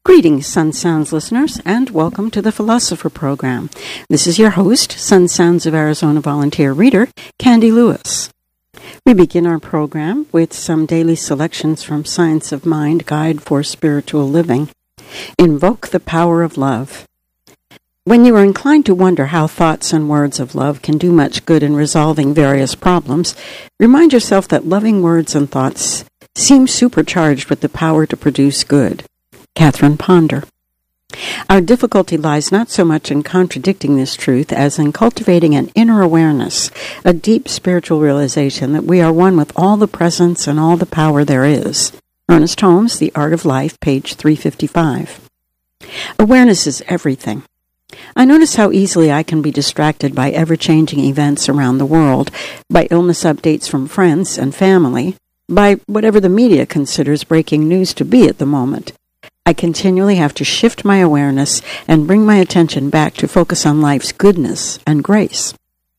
Greetings, Sun Sounds listeners, and welcome to the Philosopher Program. This is your host, Sun Sounds of Arizona volunteer reader, Candy Lewis. We begin our program with some daily selections from Science of Mind Guide for Spiritual Living. Invoke the power of love. When you are inclined to wonder how thoughts and words of love can do much good in resolving various problems, remind yourself that loving words and thoughts seem supercharged with the power to produce good. Catherine Ponder. Our difficulty lies not so much in contradicting this truth as in cultivating an inner awareness, a deep spiritual realization that we are one with all the presence and all the power there is. Ernest Holmes, The Art of Life, page 355. Awareness is everything. I notice how easily I can be distracted by ever-changing events around the world, by illness updates from friends and family, by whatever the media considers breaking news to be at the moment. I continually have to shift my awareness and bring my attention back to focus on life's goodness and grace.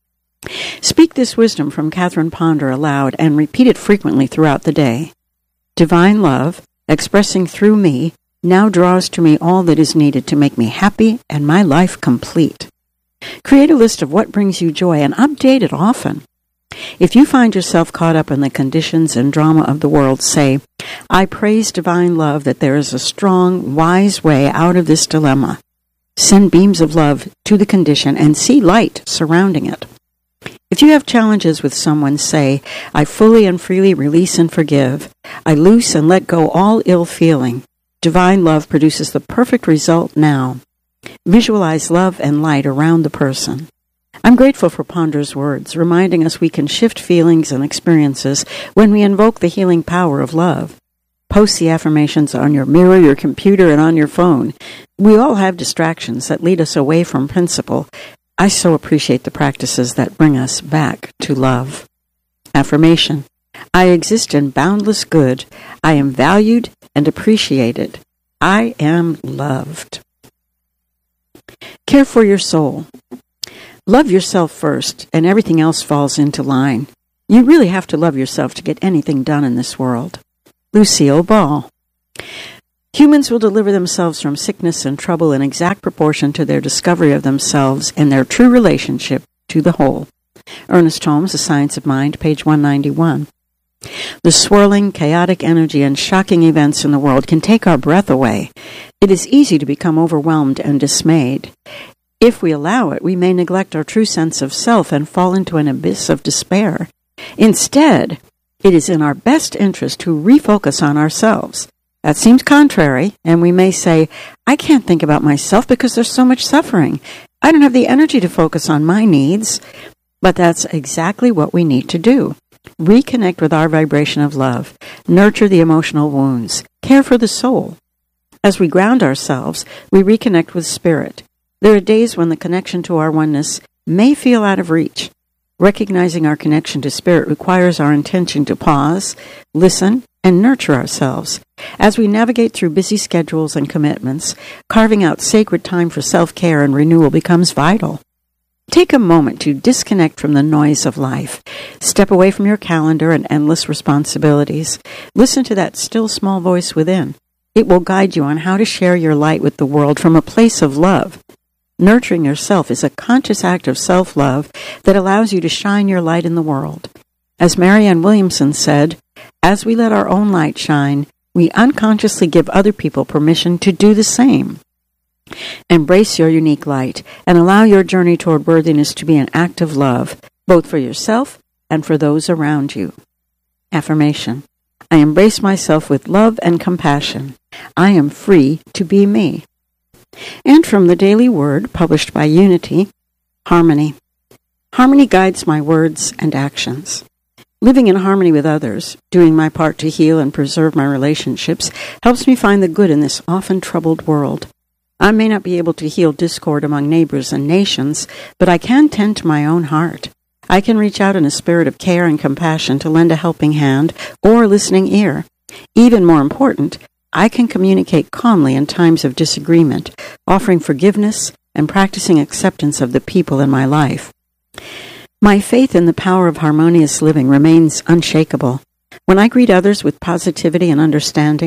Speak this wisdom from Catherine Ponder aloud and repeat it frequently throughout the day. Divine love, expressing through me, now draws to me all that is needed to make me happy and my life complete. Create a list of what brings you joy and update it often. If you find yourself caught up in the conditions and drama of the world, say, I praise divine love that there is a strong, wise way out of this dilemma. Send beams of love to the condition and see light surrounding it. If you have challenges with someone, say, I fully and freely release and forgive. I loose and let go all ill feeling. Divine love produces the perfect result now. Visualize love and light around the person. I'm grateful for Ponder's words, reminding us we can shift feelings and experiences when we invoke the healing power of love. Post the affirmations on your mirror, your computer, and on your phone. We all have distractions that lead us away from principle. I so appreciate the practices that bring us back to love. Affirmation. I exist in boundless good. I am valued and appreciated. I am loved. Care for your soul. Love yourself first, and everything else falls into line. You really have to love yourself to get anything done in this world. Lucille Ball. Humans will deliver themselves from sickness and trouble in exact proportion to their discovery of themselves and their true relationship to the whole. Ernest Holmes, The Science of Mind, page 191. The swirling, chaotic energy and shocking events in the world can take our breath away. It is easy to become overwhelmed and dismayed. If we allow it, we may neglect our true sense of self and fall into an abyss of despair. Instead, it is in our best interest to refocus on ourselves. That seems contrary, and we may say, I can't think about myself because there's so much suffering. I don't have the energy to focus on my needs. But that's exactly what we need to do. Reconnect with our vibration of love. Nurture the emotional wounds. Care for the soul. As we ground ourselves, we reconnect with spirit. There are days when the connection to our oneness may feel out of reach. Recognizing our connection to spirit requires our intention to pause, listen, and nurture ourselves. As we navigate through busy schedules and commitments, carving out sacred time for self-care and renewal becomes vital. Take a moment to disconnect from the noise of life. Step away from your calendar and endless responsibilities. Listen to that still small voice within. It will guide you on how to share your light with the world from a place of love. Nurturing yourself is a conscious act of self-love that allows you to shine your light in the world. As Marianne Williamson said, as we let our own light shine, we unconsciously give other people permission to do the same. Embrace your unique light and allow your journey toward worthiness to be an act of love, both for yourself and for those around you. Affirmation. I embrace myself with love and compassion. I am free to be me. And from the Daily Word, published by Unity, Harmony. Harmony guides my words and actions. Living in harmony with others, doing my part to heal and preserve my relationships, helps me find the good in this often troubled world. I may not be able to heal discord among neighbors and nations, but I can tend to my own heart. I can reach out in a spirit of care and compassion to lend a helping hand or a listening ear. Even more important, I can communicate calmly in times of disagreement, offering forgiveness and practicing acceptance of the people in my life. My faith in the power of harmonious living remains unshakable. When I greet others with positivity and understanding,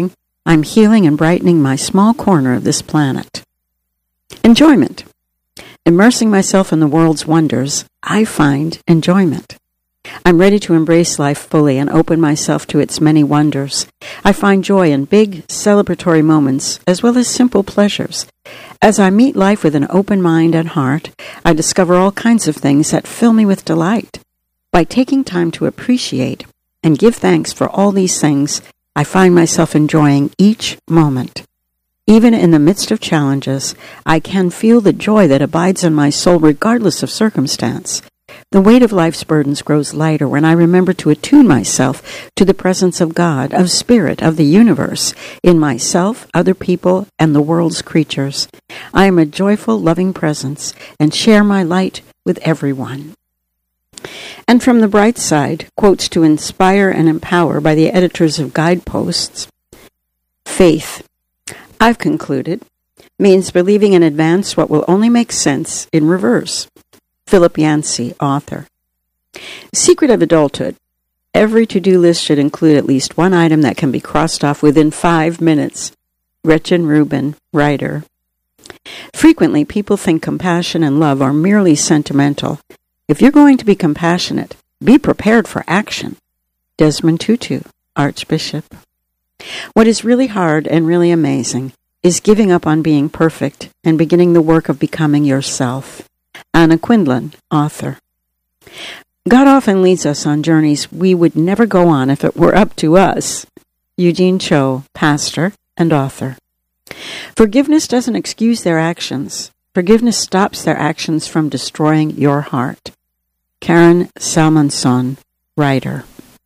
I'm healing and brightening my small corner of this planet. Enjoyment. Immersing myself in the world's wonders, I find enjoyment. I'm ready to embrace life fully and open myself to its many wonders. I find joy in big, celebratory moments as well as simple pleasures. As I meet life with an open mind and heart, I discover all kinds of things that fill me with delight. By taking time to appreciate and give thanks for all these things, I find myself enjoying each moment. Even in the midst of challenges, I can feel the joy that abides in my soul regardless of circumstance. The weight of life's burdens grows lighter when I remember to attune myself to the presence of God, of Spirit, of the universe, in myself, other people, and the world's creatures. I am a joyful, loving presence and share my light with everyone. And from the bright side, quotes to inspire and empower by the editors of Guideposts. Faith, I've concluded, means believing in advance what will only make sense in reverse. Philip Yancey, author. Secret of adulthood. Every to-do list should include at least one item that can be crossed off within 5 minutes. Gretchen Rubin, writer. Frequently, people think compassion and love are merely sentimental. If you're going to be compassionate, be prepared for action. Desmond Tutu, Archbishop. What is really hard and really amazing is giving up on being perfect and beginning the work of becoming yourself. Anna Quindlen, author. God often leads us on journeys we would never go on if it were up to us. Eugene Cho, pastor and author. Forgiveness doesn't excuse their actions. Forgiveness stops their actions from destroying your heart. Karen Salmonson, writer.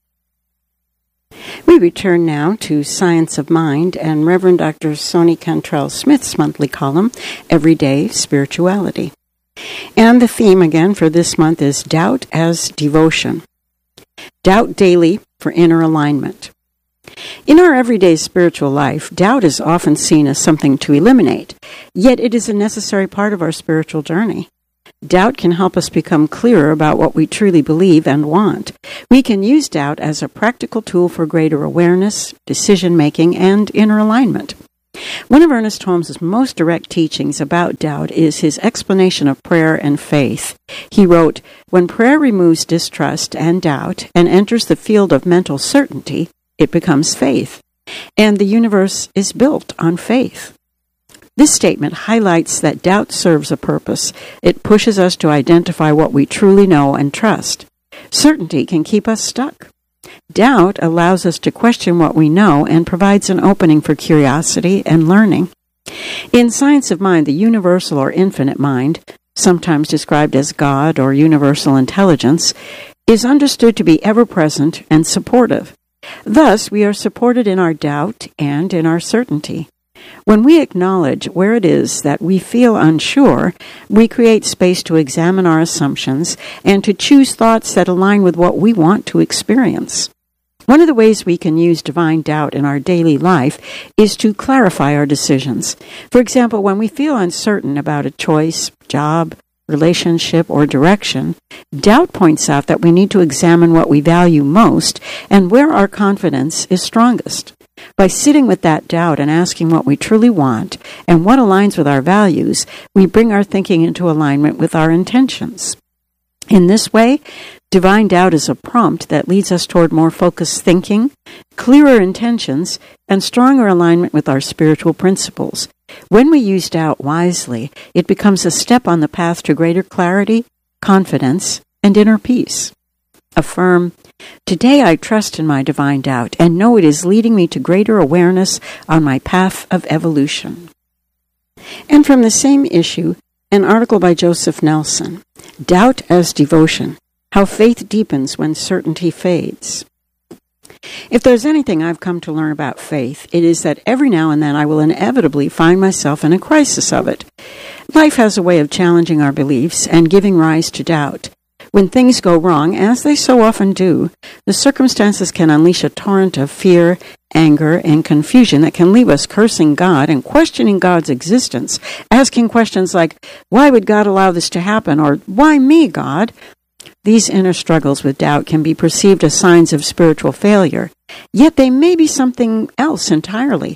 We return now to Science of Mind and Reverend Dr. Soni Cantrell Smith's monthly column, Everyday Spirituality. And the theme again for this month is Doubt as Devotion. Doubt daily for inner alignment. In our everyday spiritual life, doubt is often seen as something to eliminate, yet it is a necessary part of our spiritual journey. Doubt can help us become clearer about what we truly believe and want. We can use doubt as a practical tool for greater awareness, decision-making, and inner alignment. One of Ernest Holmes' most direct teachings about doubt is his explanation of prayer and faith. He wrote, "When prayer removes distrust and doubt and enters the field of mental certainty, it becomes faith, and the universe is built on faith." This statement highlights that doubt serves a purpose. It pushes us to identify what we truly know and trust. Certainty can keep us stuck. Doubt allows us to question what we know and provides an opening for curiosity and learning. In Science of Mind, the universal or infinite mind, sometimes described as God or universal intelligence, is understood to be ever-present and supportive. Thus, we are supported in our doubt and in our certainty. When we acknowledge where it is that we feel unsure, we create space to examine our assumptions and to choose thoughts that align with what we want to experience. One of the ways we can use divine doubt in our daily life is to clarify our decisions. For example, when we feel uncertain about a choice, job, relationship, or direction, doubt points out that we need to examine what we value most and where our confidence is strongest. By sitting with that doubt and asking what we truly want and what aligns with our values, we bring our thinking into alignment with our intentions. In this way, divine doubt is a prompt that leads us toward more focused thinking, clearer intentions, and stronger alignment with our spiritual principles. When we use doubt wisely, it becomes a step on the path to greater clarity, confidence, and inner peace. Affirm, "Today I trust in my divine doubt and know it is leading me to greater awareness on my path of evolution." And from the same issue, an article by Joseph Nelson, Doubt as Devotion, How Faith Deepens When Certainty Fades. If there's anything I've come to learn about faith, it is that every now and then I will inevitably find myself in a crisis of it. Life has a way of challenging our beliefs and giving rise to doubt. When things go wrong, as they so often do, the circumstances can unleash a torrent of fear, anger, and confusion that can leave us cursing God and questioning God's existence, asking questions like, "Why would God allow this to happen?" or "Why me, God?" These inner struggles with doubt can be perceived as signs of spiritual failure, yet they may be something else entirely.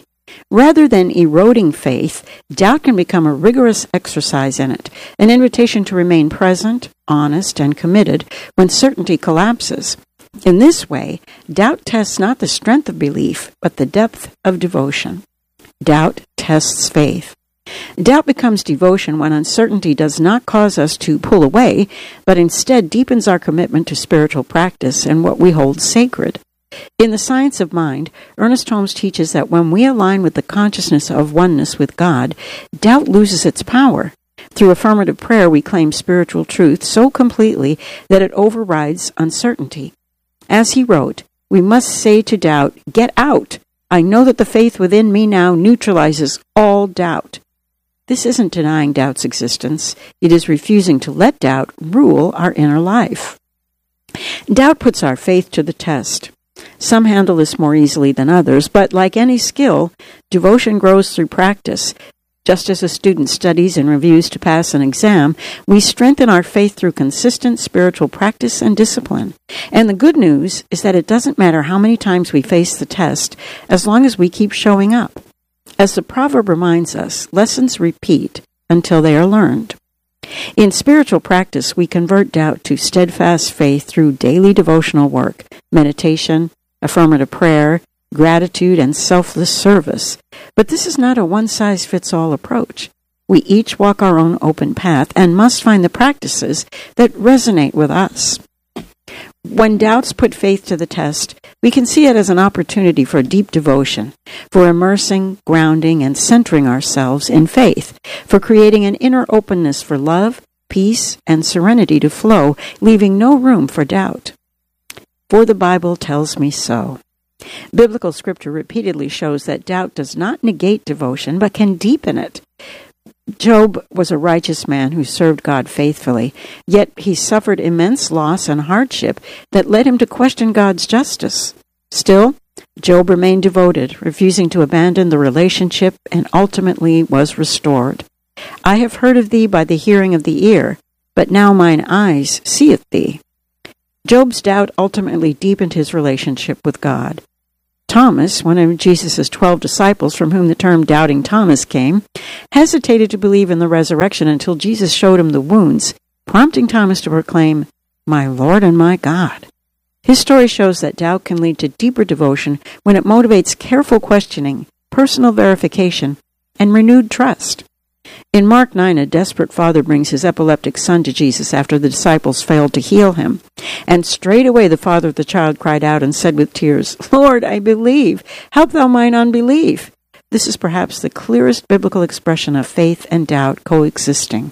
Rather than eroding faith, doubt can become a rigorous exercise in it, an invitation to remain present, honest, and committed when certainty collapses. In this way, doubt tests not the strength of belief, but the depth of devotion. Doubt tests faith. Doubt becomes devotion when uncertainty does not cause us to pull away, but instead deepens our commitment to spiritual practice and what we hold sacred. In The Science of Mind, Ernest Holmes teaches that when we align with the consciousness of oneness with God, doubt loses its power. Through affirmative prayer, we claim spiritual truth so completely that it overrides uncertainty. As he wrote, we must say to doubt, "Get out! I know that the faith within me now neutralizes all doubt." This isn't denying doubt's existence. It is refusing to let doubt rule our inner life. Doubt puts our faith to the test. Some handle this more easily than others, but like any skill, devotion grows through practice. Just as a student studies and reviews to pass an exam, we strengthen our faith through consistent spiritual practice and discipline. And the good news is that it doesn't matter how many times we face the test, as long as we keep showing up. As the proverb reminds us, lessons repeat until they are learned. In spiritual practice, we convert doubt to steadfast faith through daily devotional work, meditation, affirmative prayer, gratitude, and selfless service. But this is not a one-size-fits-all approach. We each walk our own open path and must find the practices that resonate with us. When doubts put faith to the test, we can see it as an opportunity for deep devotion, for immersing, grounding, and centering ourselves in faith, for creating an inner openness for love, peace, and serenity to flow, leaving no room for doubt. For the Bible tells me so. Biblical scripture repeatedly shows that doubt does not negate devotion, but can deepen it. Job was a righteous man who served God faithfully, yet he suffered immense loss and hardship that led him to question God's justice. Still, Job remained devoted, refusing to abandon the relationship, and ultimately was restored. "I have heard of thee by the hearing of the ear, but now mine eyes seeth thee." Job's doubt ultimately deepened his relationship with God. Thomas, one of Jesus' 12 disciples, from whom the term Doubting Thomas came, hesitated to believe in the resurrection until Jesus showed him the wounds, prompting Thomas to proclaim, "My Lord and my God." His story shows that doubt can lead to deeper devotion when it motivates careful questioning, personal verification, and renewed trust. In Mark 9, a desperate father brings his epileptic son to Jesus after the disciples failed to heal him. And straightway the father of the child cried out and said with tears, "Lord, I believe. Help thou mine unbelief." This is perhaps the clearest biblical expression of faith and doubt coexisting.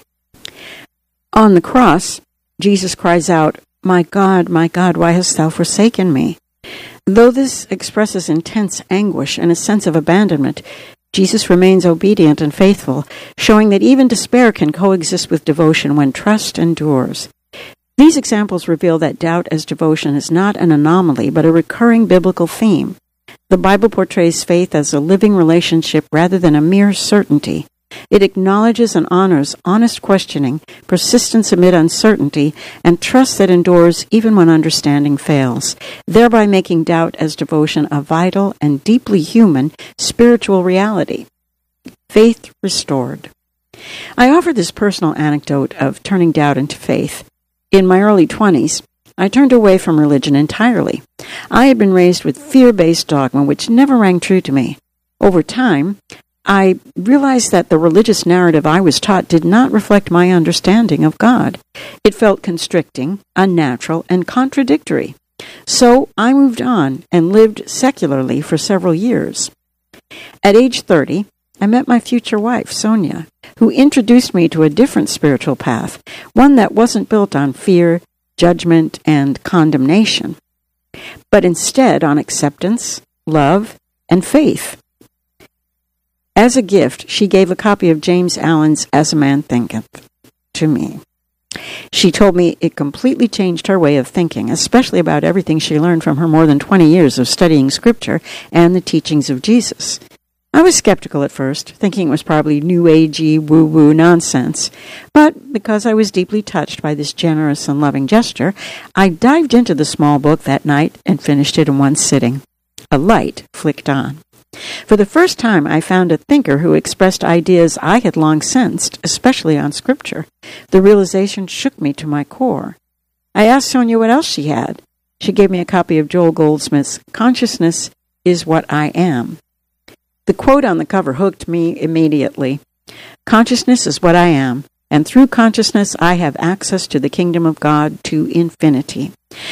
On the cross, Jesus cries out, my God, why hast thou forsaken me?" Though this expresses intense anguish and a sense of abandonment, Jesus remains obedient and faithful, showing that even despair can coexist with devotion when trust endures. These examples reveal that doubt as devotion is not an anomaly, but a recurring biblical theme. The Bible portrays faith as a living relationship rather than a mere certainty. It acknowledges and honors honest questioning, persistence amid uncertainty, and trust that endures even when understanding fails, thereby making doubt as devotion a vital and deeply human spiritual reality. Faith restored. I offer this personal anecdote of turning doubt into faith. In my early 20s, I turned away from religion entirely. I had been raised with fear-based dogma which never rang true to me. Over time, I realized that the religious narrative I was taught did not reflect my understanding of God. It felt constricting, unnatural, and contradictory. So I moved on and lived secularly for several years. At age 30, I met my future wife, Sonia, who introduced me to a different spiritual path, one that wasn't built on fear, judgment, and condemnation, but instead on acceptance, love, and faith. As a gift, she gave a copy of James Allen's As a Man Thinketh to me. She told me it completely changed her way of thinking, especially about everything she learned from her more than 20 years of studying Scripture and the teachings of Jesus. I was skeptical at first, thinking it was probably new agey, woo-woo nonsense. But because I was deeply touched by this generous and loving gesture, I dived into the small book that night and finished it in one sitting. A light flicked on. For the first time, I found a thinker who expressed ideas I had long sensed, especially on Scripture. The realization shook me to my core. I asked Sonia what else she had. She gave me a copy of Joel Goldsmith's Consciousness is What I Am. The quote on the cover hooked me immediately. Consciousness is what I am, and through consciousness I have access to the kingdom of God to infinity.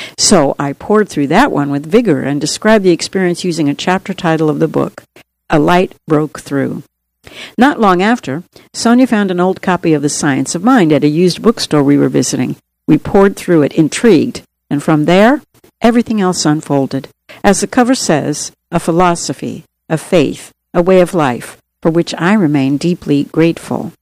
So I poured through that one with vigor and described the experience using a chapter title of the book, A Light Broke Through. Not long after, Sonia found an old copy of The Science of Mind at a used bookstore we were visiting. We poured through it, intrigued, and from there, everything else unfolded. As the cover says, a philosophy, a faith, a way of life, for which I remain deeply grateful.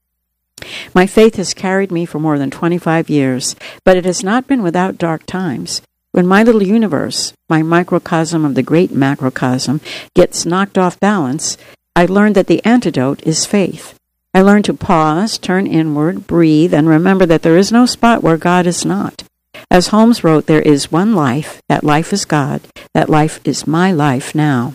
My faith has carried me for more than 25 years, but it has not been without dark times. When my little universe, my microcosm of the great macrocosm, gets knocked off balance, I learned that the antidote is faith. I learned to pause, turn inward, breathe, and remember that there is no spot where God is not. As Holmes wrote, there is one life, that life is God, that life is my life now.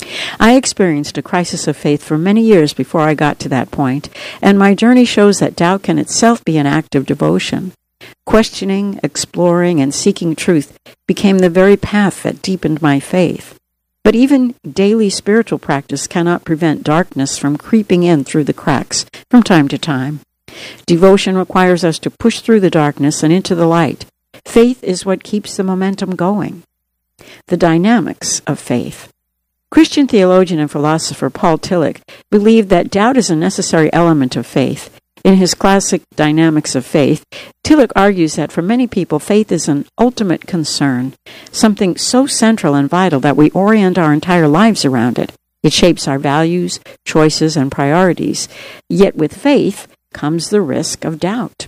I experienced a crisis of faith for many years before I got to that point, and my journey shows that doubt can itself be an act of devotion. Questioning, exploring, and seeking truth became the very path that deepened my faith. But even daily spiritual practice cannot prevent darkness from creeping in through the cracks from time to time. Devotion requires us to push through the darkness and into the light. Faith is what keeps the momentum going. The dynamics of faith. Christian theologian and philosopher Paul Tillich believed that doubt is a necessary element of faith. In his classic Dynamics of Faith, Tillich argues that for many people, faith is an ultimate concern, something so central and vital that we orient our entire lives around it. It shapes our values, choices, and priorities. Yet with faith comes the risk of doubt.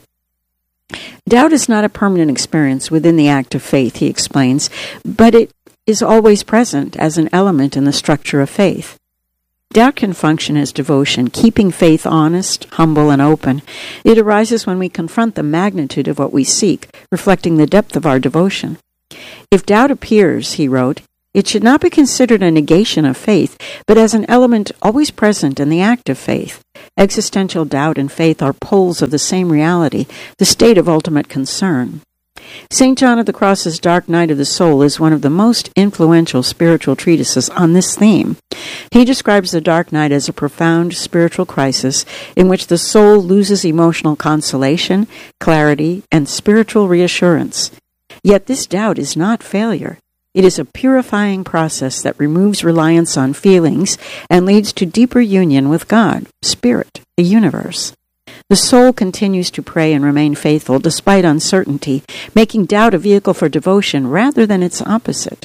Doubt is not a permanent experience within the act of faith, he explains, but it is always present as an element in the structure of faith. Doubt can function as devotion, keeping faith honest, humble, and open. It arises when we confront the magnitude of what we seek, reflecting the depth of our devotion. If doubt appears, he wrote, it should not be considered a negation of faith, but as an element always present in the act of faith. Existential doubt and faith are poles of the same reality, the state of ultimate concern. St. John of the Cross's Dark Night of the Soul is one of the most influential spiritual treatises on this theme. He describes the dark night as a profound spiritual crisis in which the soul loses emotional consolation, clarity, and spiritual reassurance. Yet this doubt is not failure. It is a purifying process that removes reliance on feelings and leads to deeper union with God, Spirit, the universe. The soul continues to pray and remain faithful despite uncertainty, making doubt a vehicle for devotion rather than its opposite.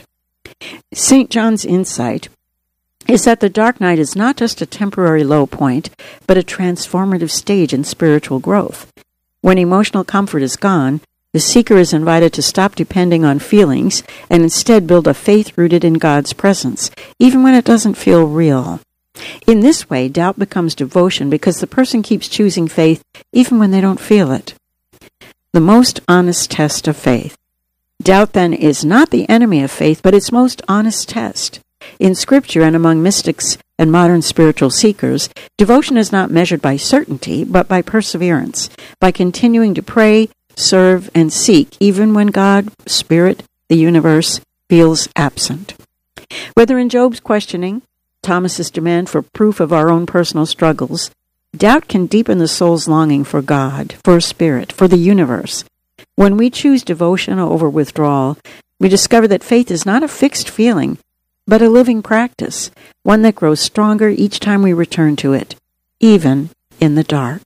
St. John's insight is that the dark night is not just a temporary low point, but a transformative stage in spiritual growth. When emotional comfort is gone, the seeker is invited to stop depending on feelings and instead build a faith rooted in God's presence, even when it doesn't feel real. In this way, doubt becomes devotion because the person keeps choosing faith even when they don't feel it. The most honest test of faith. Doubt, then, is not the enemy of faith, but its most honest test. In Scripture and among mystics and modern spiritual seekers, devotion is not measured by certainty, but by perseverance, by continuing to pray, serve, and seek, even when God, Spirit, the universe, feels absent. Whether in Job's questioning, Thomas's demand for proof of our own personal struggles, doubt can deepen the soul's longing for God, for Spirit, for the universe. When we choose devotion over withdrawal, we discover that faith is not a fixed feeling, but a living practice, one that grows stronger each time we return to it, even in the dark.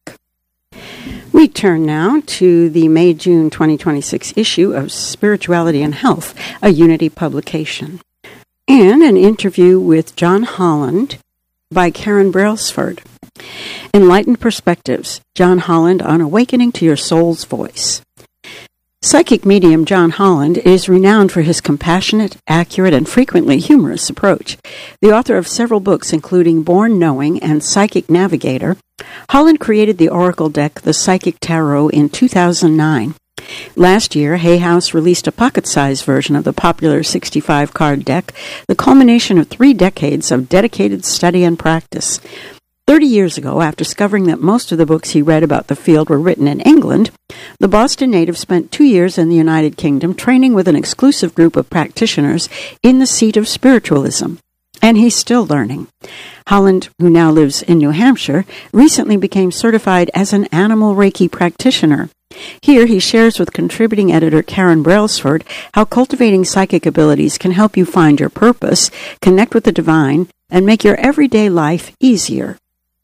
We turn now to the May-June 2026 issue of Spirituality and Health, a Unity publication, and an interview with John Holland by Karen Brailsford. Enlightened Perspectives, John Holland on Awakening to Your Soul's Voice. Psychic medium John Holland is renowned for his compassionate, accurate, and frequently humorous approach. The author of several books, including Born Knowing and Psychic Navigator, Holland created the oracle deck, the Psychic Tarot, in 2009. Last year, Hay House released a pocket-sized version of the popular 65-card deck, the culmination of 3 decades of dedicated study and practice. 30 years ago, after discovering that most of the books he read about the field were written in England, the Boston native spent 2 years in the United Kingdom training with an exclusive group of practitioners in the seat of spiritualism. And he's still learning. Holland, who now lives in New Hampshire, recently became certified as an animal Reiki practitioner. Here he shares with contributing editor Karen Brailsford how cultivating psychic abilities can help you find your purpose, connect with the divine, and make your everyday life easier.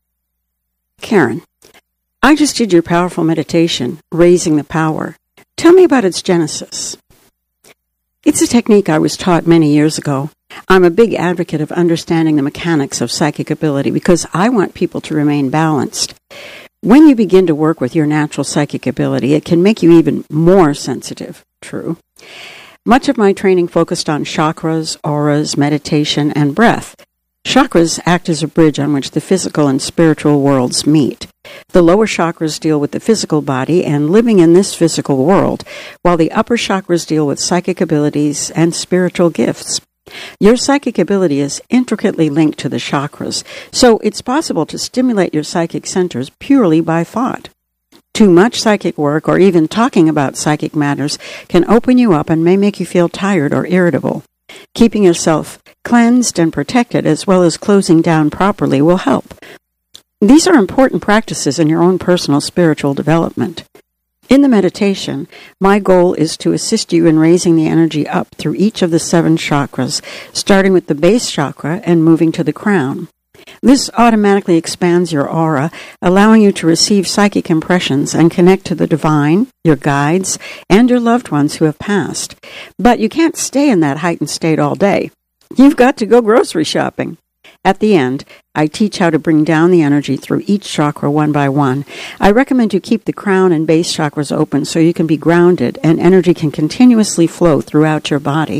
Karen, I just did your powerful meditation, Raising the Power. Tell me about its genesis. It's a technique I was taught many years ago. I'm a big advocate of understanding the mechanics of psychic ability because I want people to remain balanced. When you begin to work with your natural psychic ability, it can make you even more sensitive. True. Much of my training focused on chakras, auras, meditation, and breath. Chakras act as a bridge on which the physical and spiritual worlds meet. The lower chakras deal with the physical body and living in this physical world, while the upper chakras deal with psychic abilities and spiritual gifts. Your psychic ability is intricately linked to the chakras, so it's possible to stimulate your psychic centers purely by thought. Too much psychic work or even talking about psychic matters can open you up and may make you feel tired or irritable. Keeping yourself cleansed and protected as well as closing down properly will help. These are important practices in your own personal spiritual development. In the meditation, my goal is to assist you in raising the energy up through each of the 7 chakras, starting with the base chakra and moving to the crown. This automatically expands your aura, allowing you to receive psychic impressions and connect to the divine, your guides, and your loved ones who have passed. But you can't stay in that heightened state all day. You've got to go grocery shopping. At the end, I teach how to bring down the energy through each chakra one by one. I recommend you keep the crown and base chakras open so you can be grounded and energy can continuously flow throughout your body.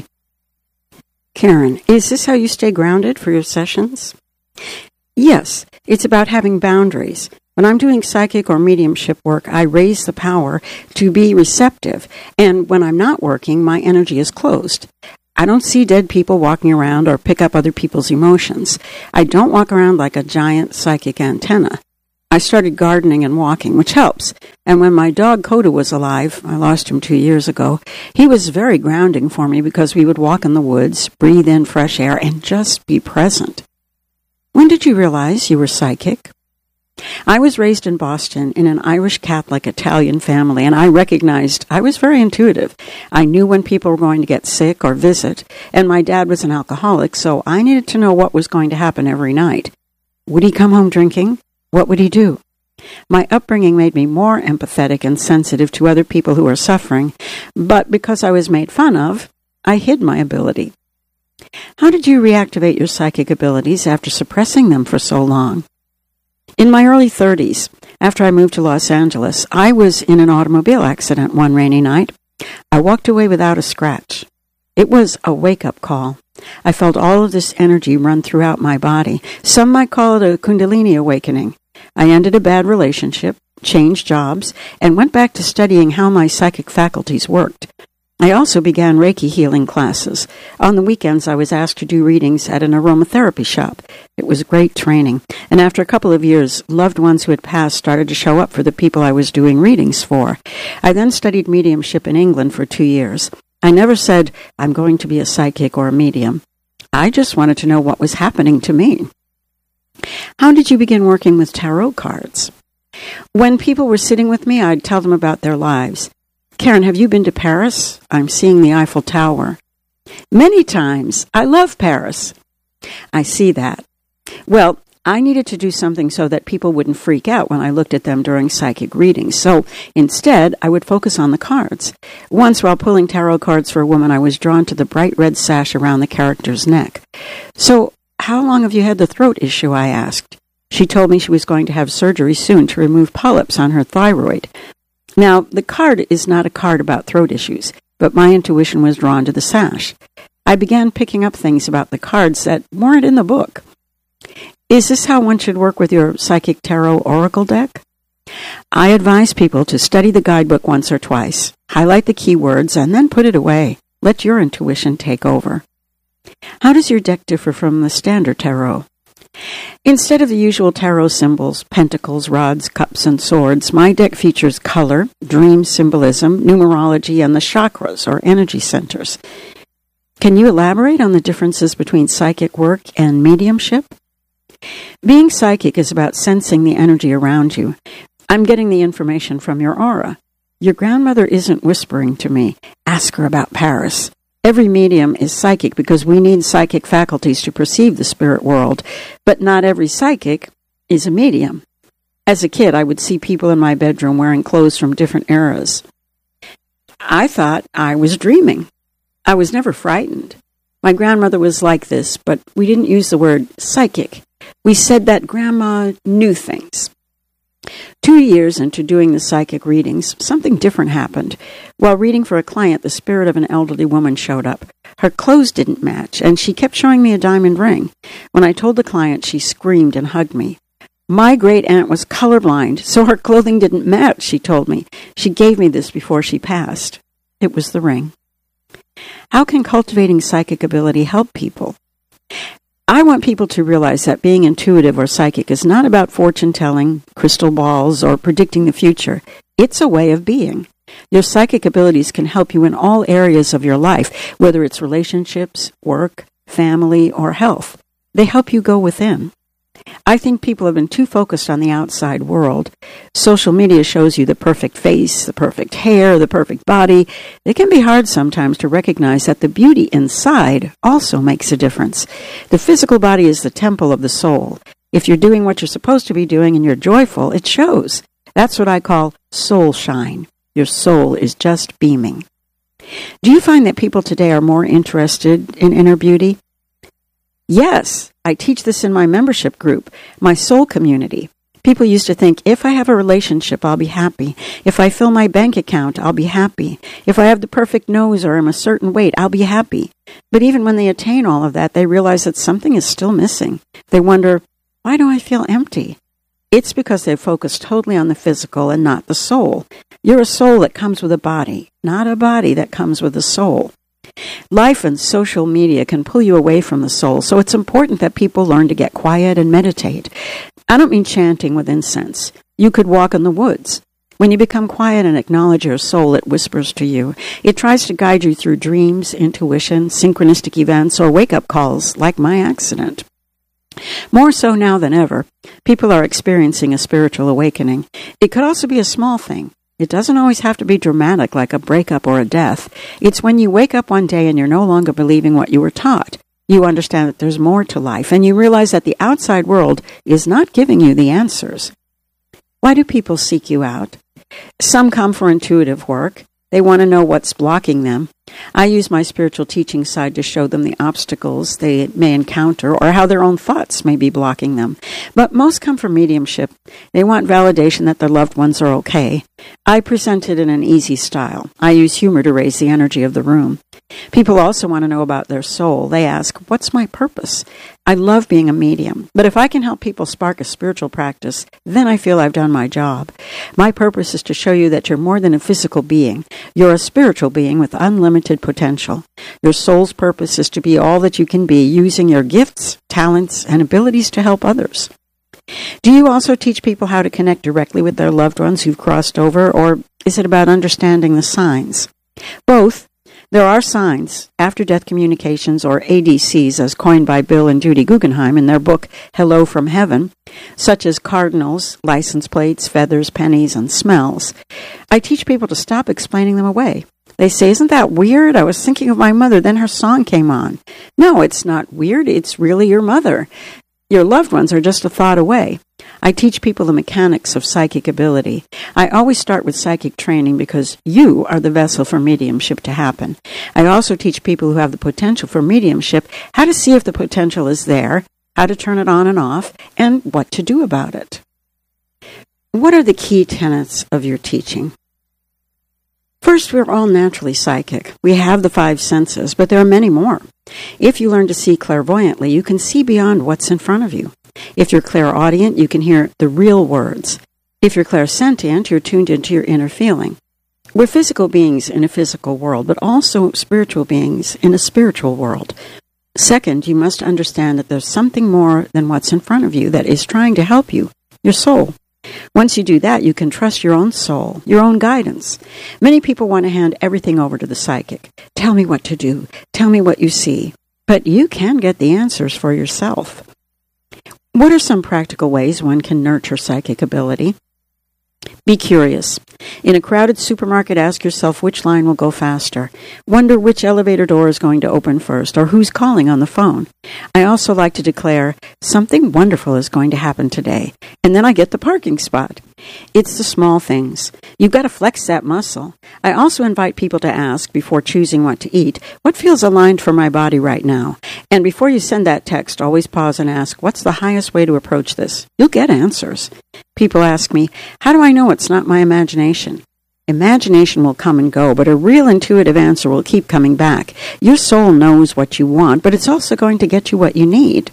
Karen, is this how you stay grounded for your sessions? Yes, it's about having boundaries. When I'm doing psychic or mediumship work, I raise the power to be receptive, and when I'm not working, my energy is closed. I don't see dead people walking around or pick up other people's emotions. I don't walk around like a giant psychic antenna. I started gardening and walking, which helps. And when my dog Coda was alive, I lost him 2 years ago, he was very grounding for me because we would walk in the woods, breathe in fresh air, and just be present. When did you realize you were psychic? I was raised in Boston in an Irish Catholic Italian family, and I recognized I was very intuitive. I knew when people were going to get sick or visit, and my dad was an alcoholic, so I needed to know what was going to happen every night. Would he come home drinking? What would he do? My upbringing made me more empathetic and sensitive to other people who were suffering, but because I was made fun of, I hid my ability. How did you reactivate your psychic abilities after suppressing them for so long? In my early 30s, after I moved to Los Angeles, I was in an automobile accident one rainy night. I walked away without a scratch. It was a wake-up call. I felt all of this energy run throughout my body. Some might call it a Kundalini awakening. I ended a bad relationship, changed jobs, and went back to studying how my psychic faculties worked. I also began Reiki healing classes. On the weekends, I was asked to do readings at an aromatherapy shop. It was great training, and after a couple of years, loved ones who had passed started to show up for the people I was doing readings for. I then studied mediumship in England for 2 years. I never said, I'm going to be a psychic or a medium. I just wanted to know what was happening to me. How did you begin working with tarot cards? When people were sitting with me, I'd tell them about their lives. Karen, have you been to Paris? I'm seeing the Eiffel Tower. Many times. I love Paris. I see that. Well, I needed to do something so that people wouldn't freak out when I looked at them during psychic readings. So instead, I would focus on the cards. Once, while pulling tarot cards for a woman, I was drawn to the bright red sash around the character's neck. So, how long have you had the throat issue? I asked. She told me she was going to have surgery soon to remove polyps on her thyroid. Now, the card is not a card about throat issues, but my intuition was drawn to the sash. I began picking up things about the cards that weren't in the book. Is this how one should work with your psychic tarot oracle deck? I advise people to study the guidebook once or twice, highlight the keywords, and then put it away. Let your intuition take over. How does your deck differ from the standard tarot? Instead of the usual tarot symbols, pentacles, rods, cups, and swords, my deck features color, dream symbolism, numerology, and the chakras, or energy centers. Can you elaborate on the differences between psychic work and mediumship? Being psychic is about sensing the energy around you. I'm getting the information from your aura. Your grandmother isn't whispering to me, ask her about Paris. Every medium is psychic because we need psychic faculties to perceive the spirit world, but not every psychic is a medium. As a kid, I would see people in my bedroom wearing clothes from different eras. I thought I was dreaming. I was never frightened. My grandmother was like this, but we didn't use the word psychic. We said that Grandma knew things. 2 years into doing the psychic readings, something different happened. While reading for a client, the spirit of an elderly woman showed up. Her clothes didn't match, and she kept showing me a diamond ring. When I told the client, she screamed and hugged me. My great-aunt was colorblind, so her clothing didn't match, she told me. She gave me this before she passed. It was the ring. How can cultivating psychic ability help people? I want people to realize that being intuitive or psychic is not about fortune-telling, crystal balls, or predicting the future. It's a way of being. Your psychic abilities can help you in all areas of your life, whether it's relationships, work, family, or health. They help you go within. I think people have been too focused on the outside world. Social media shows you the perfect face, the perfect hair, the perfect body. It can be hard sometimes to recognize that the beauty inside also makes a difference. The physical body is the temple of the soul. If you're doing what you're supposed to be doing and you're joyful, it shows. That's what I call soul shine. Your soul is just beaming. Do you find that people today are more interested in inner beauty? Yes, I teach this in my membership group, my soul community. People used to think, if I have a relationship, I'll be happy. If I fill my bank account, I'll be happy. If I have the perfect nose or am a certain weight, I'll be happy. But even when they attain all of that, they realize that something is still missing. They wonder, why do I feel empty? It's because they've focused totally on the physical and not the soul. You're a soul that comes with a body, not a body that comes with a soul. Life and social media can pull you away from the soul, so it's important that people learn to get quiet and meditate. I don't mean chanting with incense. You could walk in the woods. When you become quiet and acknowledge your soul, it whispers to you. It tries to guide you through dreams, intuition, synchronistic events, or wake-up calls, like my accident. More so now than ever, people are experiencing a spiritual awakening. It could also be a small thing. It doesn't always have to be dramatic like a breakup or a death. It's when you wake up one day and you're no longer believing what you were taught. You understand that there's more to life, and you realize that the outside world is not giving you the answers. Why do people seek you out? Some come for intuitive work. They want to know what's blocking them. I use my spiritual teaching side to show them the obstacles they may encounter or how their own thoughts may be blocking them. But most come for mediumship. They want validation that their loved ones are okay. I present it in an easy style. I use humor to raise the energy of the room. People also want to know about their soul. They ask, what's my purpose? I love being a medium, but if I can help people spark a spiritual practice, then I feel I've done my job. My purpose is to show you that you're more than a physical being. You're a spiritual being with unlimited potential. Your soul's purpose is to be all that you can be, using your gifts, talents, and abilities to help others. Do you also teach people how to connect directly with their loved ones who've crossed over, or is it about understanding the signs? Both. There are signs, after-death communications, or ADCs, as coined by Bill and Judy Guggenheim in their book, Hello from Heaven, such as cardinals, license plates, feathers, pennies, and smells. I teach people to stop explaining them away. They say, isn't that weird? I was thinking of my mother, then her song came on. No, it's not weird. It's really your mother. Your loved ones are just a thought away. I teach people the mechanics of psychic ability. I always start with psychic training because you are the vessel for mediumship to happen. I also teach people who have the potential for mediumship how to see if the potential is there, how to turn it on and off, and what to do about it. What are the key tenets of your teaching? First, we're all naturally psychic. We have the 5 senses, but there are many more. If you learn to see clairvoyantly, you can see beyond what's in front of you. If you're clairaudient, you can hear the real words. If you're clairsentient, you're tuned into your inner feeling. We're physical beings in a physical world, but also spiritual beings in a spiritual world. Second, you must understand that there's something more than what's in front of you that is trying to help you, your soul. Once you do that, you can trust your own soul, your own guidance. Many people want to hand everything over to the psychic. Tell me what to do. Tell me what you see. But you can get the answers for yourself. What are some practical ways one can nurture psychic ability? Be curious. In a crowded supermarket, ask yourself which line will go faster. Wonder which elevator door is going to open first, or who's calling on the phone. I also like to declare, something wonderful is going to happen today, and then I get the parking spot. It's the small things. You've got to flex that muscle. I also invite people to ask, before choosing what to eat, what feels aligned for my body right now? And before you send that text, always pause and ask, what's the highest way to approach this? You'll get answers. People ask me, how do I know it's not my imagination? Imagination will come and go, but a real intuitive answer will keep coming back. Your soul knows what you want, but it's also going to get you what you need.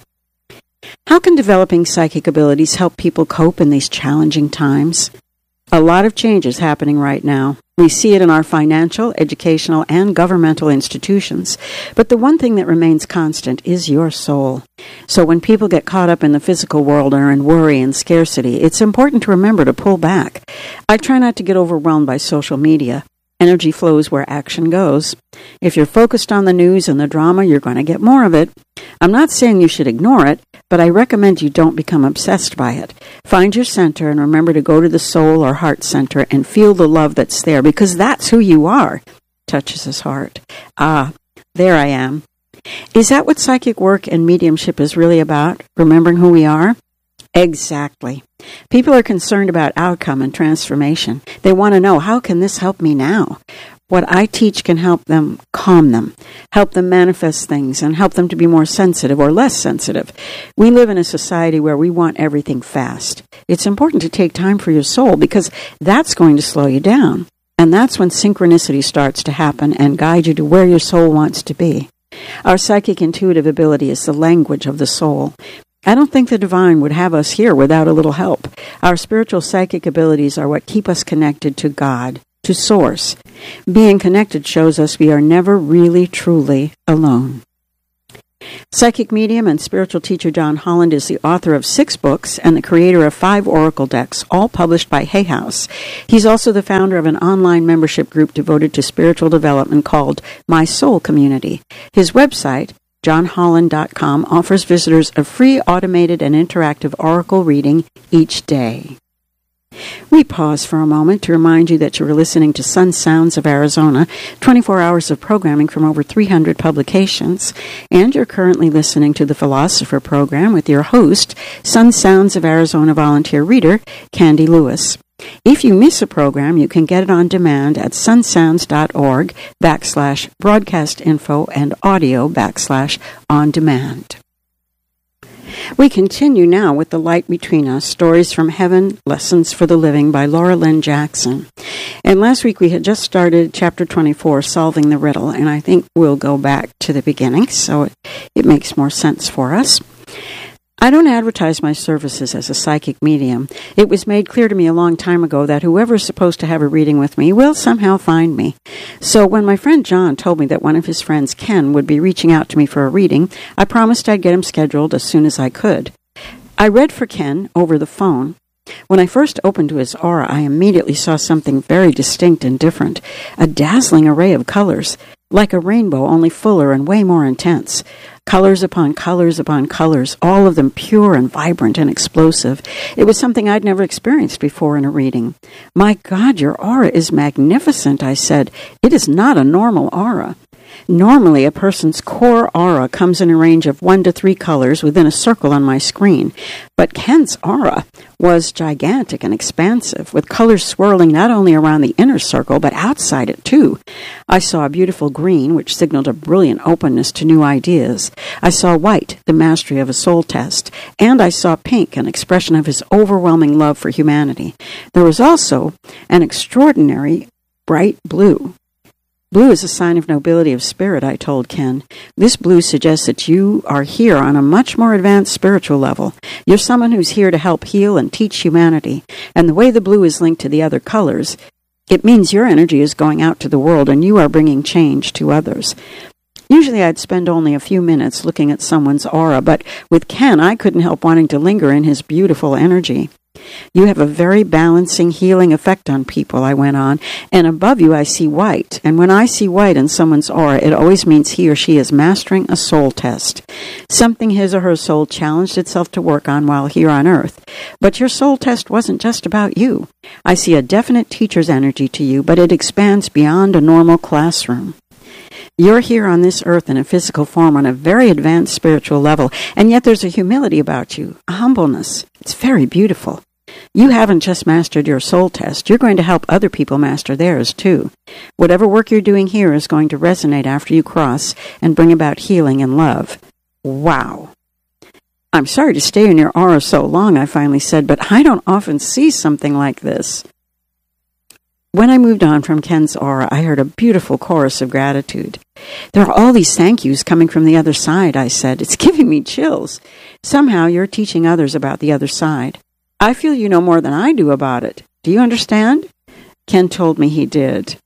How can developing psychic abilities help people cope in these challenging times? A lot of change is happening right now. We see it in our financial, educational, and governmental institutions. But the one thing that remains constant is your soul. So when people get caught up in the physical world or in worry and scarcity, it's important to remember to pull back. I try not to get overwhelmed by social media. Energy flows where action goes. If you're focused on the news and the drama, you're going to get more of it. I'm not saying you should ignore it, but I recommend you don't become obsessed by it. Find your center and remember to go to the soul or heart center and feel the love that's there, because that's who you are. Touches his heart. Ah, there I am. Is that what psychic work and mediumship is really about? Remembering who we are? Exactly. People are concerned about outcome and transformation. They want to know, how can this help me now? What I teach can help them calm them, help them manifest things, and help them to be more sensitive or less sensitive. We live in a society where we want everything fast. It's important to take time for your soul, because that's going to slow you down. And that's when synchronicity starts to happen and guide you to where your soul wants to be. Our psychic intuitive ability is the language of the soul. I don't think the divine would have us here without a little help. Our spiritual psychic abilities are what keep us connected to God, to Source. Being connected shows us we are never really, truly alone. Psychic medium and spiritual teacher John Holland is the author of 6 books and the creator of 5 oracle decks, all published by Hay House. He's also the founder of an online membership group devoted to spiritual development called My Soul Community. His website, johnholland.com, offers visitors a free automated and interactive oracle reading each day. We pause for a moment to remind you that you are listening to Sun Sounds of Arizona, 24 hours of programming from over 300 publications, and you're currently listening to the Philosopher program with your host, Sun Sounds of Arizona volunteer reader, Candy Lewis. If you miss a program, you can get it on demand at sunsounds.org/broadcast-info and audio/on-demand. We continue now with The Light Between Us, Stories from Heaven, Lessons for the Living by Laura Lynn Jackson. And last week we had just started Chapter 24, Solving the Riddle, and I think we'll go back to the beginning so it makes more sense for us. I don't advertise my services as a psychic medium. It was made clear to me a long time ago that whoever is supposed to have a reading with me will somehow find me. So when my friend John told me that one of his friends, Ken, would be reaching out to me for a reading, I promised I'd get him scheduled as soon as I could. I read for Ken over the phone. When I first opened to his aura, I immediately saw something very distinct and different, a dazzling array of colors, like a rainbow, only fuller and way more intense. Colors upon colors upon colors, all of them pure and vibrant and explosive. It was something I'd never experienced before in a reading. "My God, your aura is magnificent," I said. "It is not a normal aura." Normally, a person's core aura comes in a range of 1 to 3 colors within a circle on my screen. But Ken's aura was gigantic and expansive, with colors swirling not only around the inner circle, but outside it too. I saw a beautiful green, which signaled a brilliant openness to new ideas. I saw white, the mastery of a soul test. And I saw pink, an expression of his overwhelming love for humanity. There was also an extraordinary bright blue. Blue is a sign of nobility of spirit, I told Ken. This blue suggests that you are here on a much more advanced spiritual level. You're someone who's here to help heal and teach humanity. And the way the blue is linked to the other colors, it means your energy is going out to the world and you are bringing change to others. Usually I'd spend only a few minutes looking at someone's aura, but with Ken, I couldn't help wanting to linger in his beautiful energy. You have a very balancing, healing effect on people, I went on, and above you I see white. And when I see white in someone's aura, it always means he or she is mastering a soul test, something his or her soul challenged itself to work on while here on earth. But your soul test wasn't just about you. I see a definite teacher's energy to you, but it expands beyond a normal classroom. You're here on this earth in a physical form on a very advanced spiritual level, and yet there's a humility about you, a humbleness. It's very beautiful. You haven't just mastered your soul test. You're going to help other people master theirs, too. Whatever work you're doing here is going to resonate after you cross and bring about healing and love. Wow. I'm sorry to stay in your aura so long, I finally said, but I don't often see something like this. When I moved on from Ken's aura, I heard a beautiful chorus of gratitude. There are all these thank yous coming from the other side, I said. It's giving me chills. Somehow you're teaching others about the other side. I feel you know more than I do about it. Do you understand? Ken told me he did.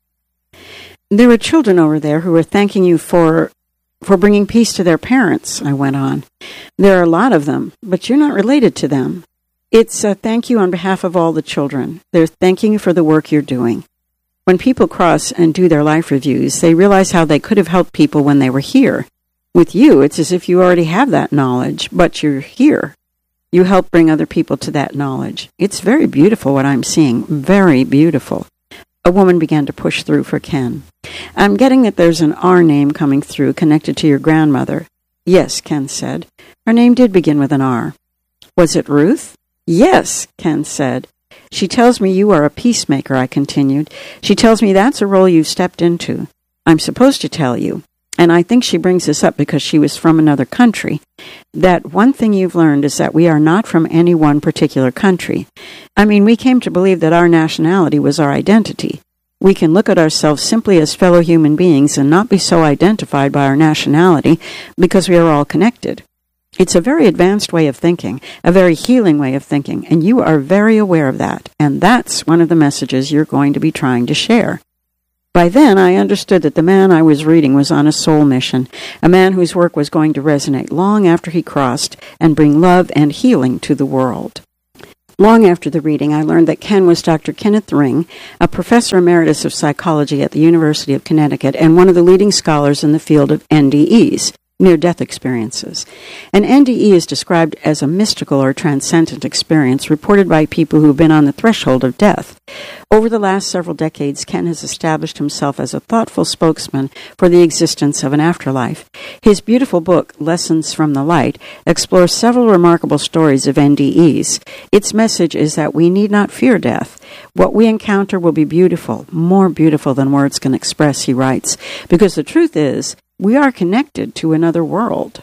There are children over there who are thanking you for bringing peace to their parents, I went on. There are a lot of them, but you're not related to them. It's a thank you on behalf of all the children. They're thanking you for the work you're doing. When people cross and do their life reviews, they realize how they could have helped people when they were here. With you, it's as if you already have that knowledge, but you're here. You help bring other people to that knowledge. It's very beautiful what I'm seeing. Very beautiful. A woman began to push through for Ken. I'm getting that there's an R name coming through connected to your grandmother. Yes, Ken said. Her name did begin with an R. Was it Ruth? Yes, Ken said. She tells me you are a peacemaker, I continued. She tells me that's a role you've stepped into. I'm supposed to tell you, and I think she brings this up because she was from another country, that one thing you've learned is that we are not from any one particular country. I mean, we came to believe that our nationality was our identity. We can look at ourselves simply as fellow human beings and not be so identified by our nationality because we are all connected. It's a very advanced way of thinking, a very healing way of thinking, and you are very aware of that, and that's one of the messages you're going to be trying to share. By then, I understood that the man I was reading was on a soul mission, a man whose work was going to resonate long after he crossed and bring love and healing to the world. Long after the reading, I learned that Ken was Dr. Kenneth Ring, a professor emeritus of psychology at the University of Connecticut and one of the leading scholars in the field of NDEs, near-death experiences. An NDE is described as a mystical or transcendent experience reported by people who have been on the threshold of death. Over the last several decades, Ken has established himself as a thoughtful spokesman for the existence of an afterlife. His beautiful book, Lessons from the Light, explores several remarkable stories of NDEs. Its message is that we need not fear death. What we encounter will be beautiful, more beautiful than words can express, he writes, because the truth is, we are connected to another world.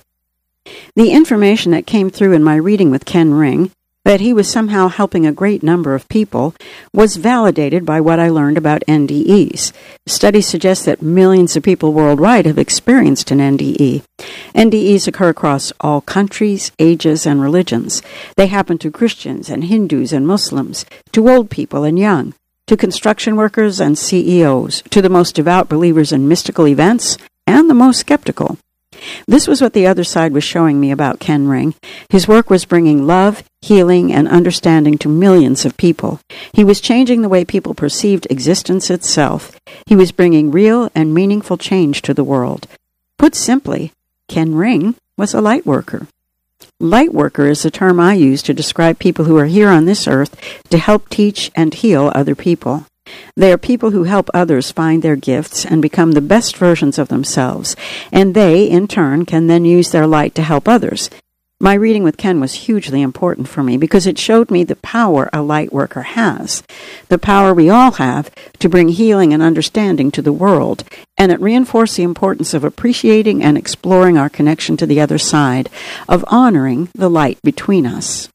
The information that came through in my reading with Ken Ring, that he was somehow helping a great number of people, was validated by what I learned about NDEs. Studies suggest that millions of people worldwide have experienced an NDE. NDEs occur across all countries, ages, and religions. They happen to Christians and Hindus and Muslims, to old people and young, to construction workers and CEOs, to the most devout believers in mystical events, and the most skeptical. This was what the other side was showing me about Ken Ring. His work was bringing love, healing, and understanding to millions of people. He was changing the way people perceived existence itself. He was bringing real and meaningful change to the world. Put simply, Ken Ring was a light worker. Light worker is a term I use to describe people who are here on this earth to help teach and heal other people. They are people who help others find their gifts and become the best versions of themselves, and they, in turn, can then use their light to help others. My reading with Ken was hugely important for me because it showed me the power a light worker has, the power we all have to bring healing and understanding to the world, and it reinforced the importance of appreciating and exploring our connection to the other side, of honoring the light between us.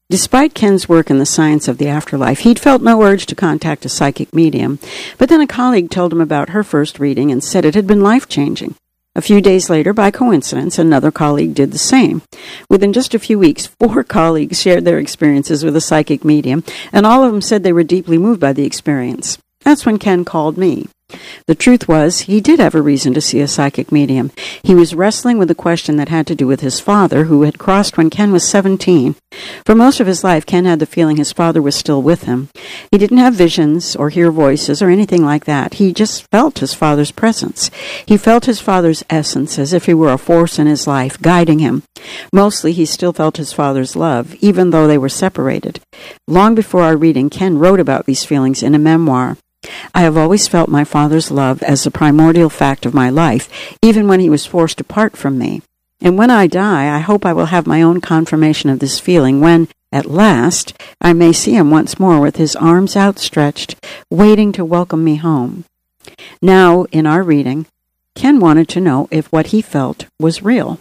Despite Ken's work in the science of the afterlife, he'd felt no urge to contact a psychic medium, but then a colleague told him about her first reading and said it had been life-changing. A few days later, by coincidence, another colleague did the same. Within just a few weeks, 4 colleagues shared their experiences with a psychic medium, and all of them said they were deeply moved by the experience. That's when Ken called me. The truth was, he did have a reason to see a psychic medium. He was wrestling with a question that had to do with his father, who had crossed when Ken was 17. For most of his life, Ken had the feeling his father was still with him. He didn't have visions or hear voices or anything like that. He just felt his father's presence. He felt his father's essence as if he were a force in his life, guiding him. Mostly, he still felt his father's love, even though they were separated. Long before our reading, Ken wrote about these feelings in a memoir. I have always felt my father's love as the primordial fact of my life, even when he was forced apart from me. And when I die, I hope I will have my own confirmation of this feeling when, at last, I may see him once more with his arms outstretched, waiting to welcome me home. Now, in our reading, Ken wanted to know if what he felt was real.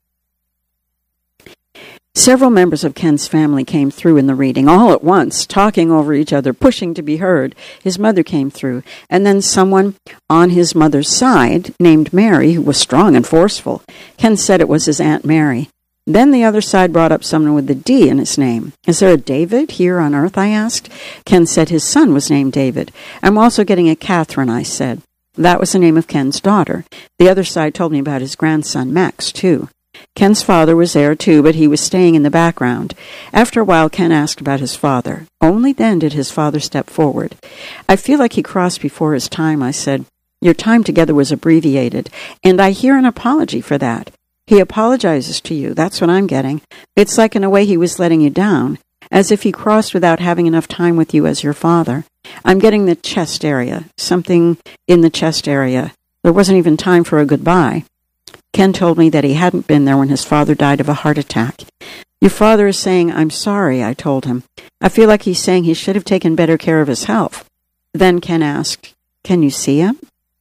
Several members of Ken's family came through in the reading, all at once, talking over each other, pushing to be heard. His mother came through, and then someone on his mother's side, named Mary, who was strong and forceful. Ken said it was his Aunt Mary. Then the other side brought up someone with a D in his name. Is there a David here on earth, I asked. Ken said his son was named David. I'm also getting a Catherine, I said. That was the name of Ken's daughter. The other side told me about his grandson, Max, too. Ken's father was there, too, but he was staying in the background. After a while, Ken asked about his father. Only then did his father step forward. I feel like he crossed before his time, I said. Your time together was abbreviated, and I hear an apology for that. He apologizes to you. That's what I'm getting. It's like in a way he was letting you down, as if he crossed without having enough time with you as your father. I'm getting the chest area, something in the chest area. There wasn't even time for a goodbye. Ken told me that he hadn't been there when his father died of a heart attack. Your father is saying, I'm sorry, I told him. I feel like he's saying he should have taken better care of his health. Then Ken asked, Can you see him?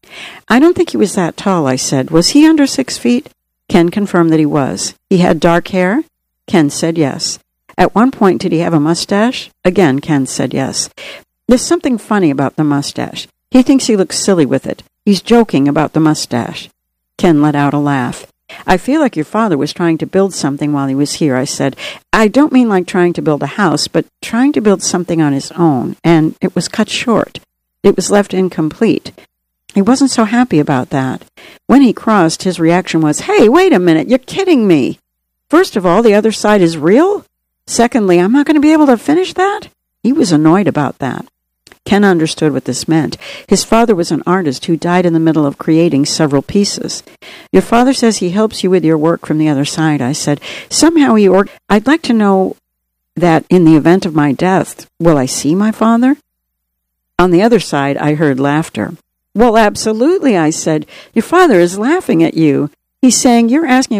I don't think he was that tall, I said. Was he under 6 feet? Ken confirmed that he was. He had dark hair? Ken said yes. At one point, did he have a mustache? Again, Ken said yes. There's something funny about the mustache. He thinks he looks silly with it. He's joking about the mustache. Ken let out a laugh. I feel like your father was trying to build something while he was here, I said. I don't mean like trying to build a house, but trying to build something on his own, and it was cut short. It was left incomplete. He wasn't so happy about that. When he crossed, his reaction was, Hey, wait a minute, you're kidding me. First of all, the other side is real? Secondly, I'm not going to be able to finish that? He was annoyed about that. Ken understood what this meant. His father was an artist who died in the middle of creating several pieces. Your father says he helps you with your work from the other side, I said. Somehow I'd like to know that in the event of my death, will I see my father? On the other side, I heard laughter. Well, absolutely, I said. Your father is laughing at you. He's saying, you're asking